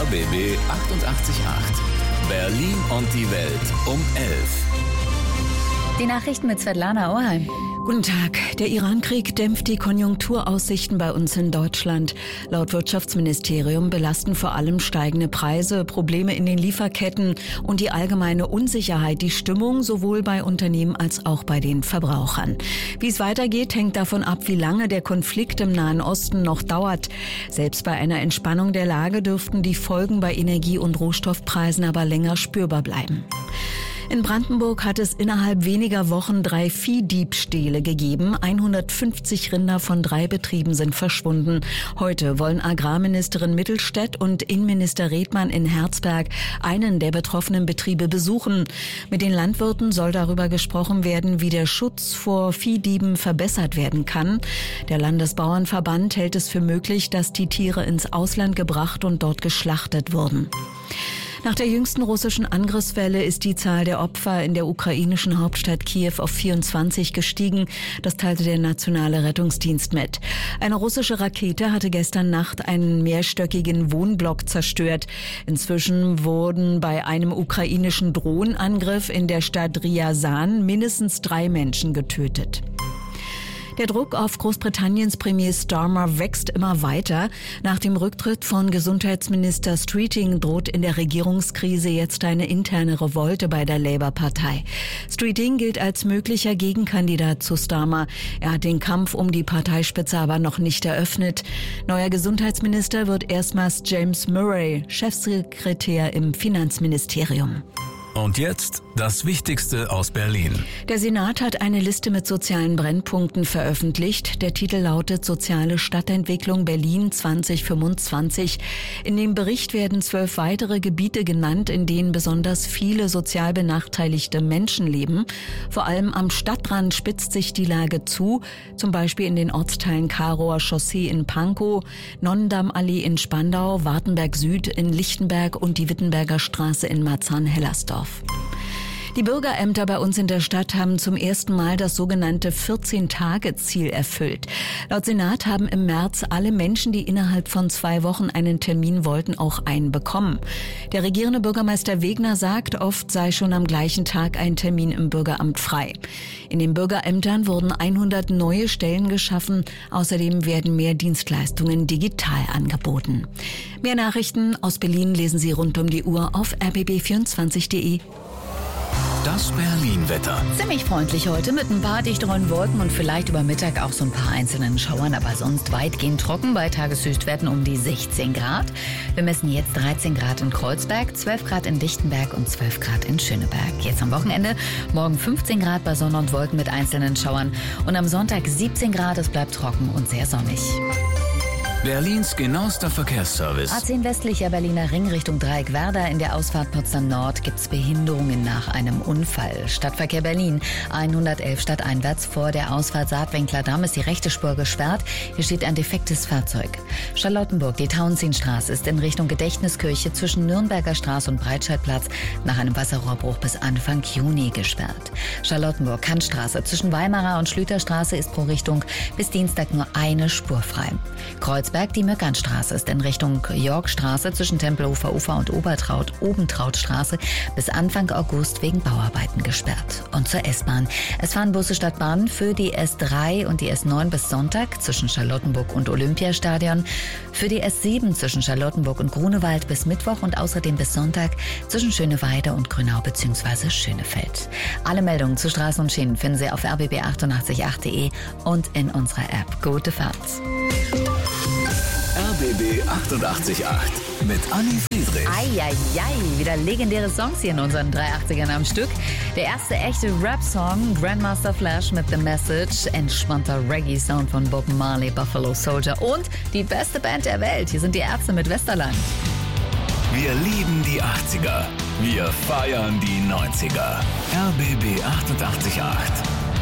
RBB 88.8. Berlin und die Welt um 11. Die Nachrichten mit Svetlana Auerheim. Guten Tag. Der Iran-Krieg dämpft die Konjunkturaussichten bei uns in Deutschland. Laut Wirtschaftsministerium belasten vor allem steigende Preise, Probleme in den Lieferketten und die allgemeine Unsicherheit die Stimmung sowohl bei Unternehmen als auch bei den Verbrauchern. Wie es weitergeht, hängt davon ab, wie lange der Konflikt im Nahen Osten noch dauert. Selbst bei einer Entspannung der Lage dürften die Folgen bei Energie- und Rohstoffpreisen aber länger spürbar bleiben. In Brandenburg hat es innerhalb weniger Wochen 3 Viehdiebstähle gegeben. 150 Rinder von 3 Betrieben sind verschwunden. Heute wollen Agrarministerin Mittelstädt und Innenminister Redmann in Herzberg einen der betroffenen Betriebe besuchen. Mit den Landwirten soll darüber gesprochen werden, wie der Schutz vor Viehdieben verbessert werden kann. Der Landesbauernverband hält es für möglich, dass die Tiere ins Ausland gebracht und dort geschlachtet wurden. Nach der jüngsten russischen Angriffswelle ist die Zahl der Opfer in der ukrainischen Hauptstadt Kiew auf 24 gestiegen. Das teilte der Nationale Rettungsdienst mit. Eine russische Rakete hatte gestern Nacht einen mehrstöckigen Wohnblock zerstört. Inzwischen wurden bei einem ukrainischen Drohnenangriff in der Stadt Ryazan mindestens 3 Menschen getötet. Der Druck auf Großbritanniens Premier Starmer wächst immer weiter. Nach dem Rücktritt von Gesundheitsminister Streeting droht in der Regierungskrise jetzt eine interne Revolte bei der Labour-Partei. Streeting gilt als möglicher Gegenkandidat zu Starmer. Er hat den Kampf um die Parteispitze aber noch nicht eröffnet. Neuer Gesundheitsminister wird erstmals James Murray, Chefsekretär im Finanzministerium. Und jetzt das Wichtigste aus Berlin. Der Senat hat eine Liste mit sozialen Brennpunkten veröffentlicht. Der Titel lautet Soziale Stadtentwicklung Berlin 2025. In dem Bericht werden 12 weitere Gebiete genannt, in denen besonders viele sozial benachteiligte Menschen leben. Vor allem am Stadtrand spitzt sich die Lage zu, zum Beispiel in den Ortsteilen Karower Chaussee in Pankow, Nonnendammallee in Spandau, Wartenberg Süd in Lichtenberg und die Wittenberger Straße in Marzahn-Hellersdorf. Die Bürgerämter bei uns in der Stadt haben zum ersten Mal das sogenannte 14-Tage-Ziel erfüllt. Laut Senat haben im März alle Menschen, die innerhalb von 2 Wochen einen Termin wollten, auch einen bekommen. Der regierende Bürgermeister Wegner sagt, oft sei schon am gleichen Tag ein Termin im Bürgeramt frei. In den Bürgerämtern wurden 100 neue Stellen geschaffen. Außerdem werden mehr Dienstleistungen digital angeboten. Mehr Nachrichten aus Berlin lesen Sie rund um die Uhr auf rbb24.de. Das Berlin-Wetter. Ziemlich freundlich heute mit ein paar dichteren Wolken und vielleicht über Mittag auch so ein paar einzelnen Schauern, aber sonst weitgehend trocken bei Tageshöchstwerten um die 16 Grad. Wir messen jetzt 13 Grad in Kreuzberg, 12 Grad in Lichtenberg und 12 Grad in Schöneberg. Jetzt am Wochenende morgen 15 Grad bei Sonne und Wolken mit einzelnen Schauern und am Sonntag 17 Grad, es bleibt trocken und sehr sonnig. Berlins genauester Verkehrsservice. A10 westlicher Berliner Ring Richtung Dreieck Werder. In der Ausfahrt Potsdam Nord gibt's Behinderungen nach einem Unfall. Stadtverkehr Berlin 111 stadteinwärts vor der Ausfahrt Saatwinkler Damm ist die rechte Spur gesperrt. Hier steht ein defektes Fahrzeug. Charlottenburg, die Tauentzienstraße ist in Richtung Gedächtniskirche zwischen Nürnberger Straße und Breitscheidplatz nach einem Wasserrohrbruch bis Anfang Juni gesperrt. Charlottenburg, Kantstraße zwischen Weimarer und Schlüterstraße ist pro Richtung bis Dienstag nur eine Spur frei. Kreuzberg, die Möckernstraße ist in Richtung Yorkstraße zwischen Tempelhofer Ufer und Obentrautstraße bis Anfang August wegen Bauarbeiten gesperrt. Und zur S-Bahn. Es fahren Busse statt Bahnen für die S3 und die S9 bis Sonntag zwischen Charlottenburg und Olympiastadion, für die S7 zwischen Charlottenburg und Grunewald bis Mittwoch und außerdem bis Sonntag zwischen Schöneweide und Grünau bzw. Schönefeld. Alle Meldungen zu Straßen und Schienen finden Sie auf rbb888.de und in unserer App. Gute Fahrt. RBB 88.8 mit Anni Friedrich. Eieiei, wieder legendäre Songs hier in unseren 380ern am Stück. Der erste echte Rap-Song, Grandmaster Flash mit The Message, entspannter Reggae-Sound von Bob Marley, Buffalo Soldier und die beste Band der Welt. Hier sind die Ärzte mit Westerland. Wir lieben die 80er. Wir feiern die 90er. RBB 88.8.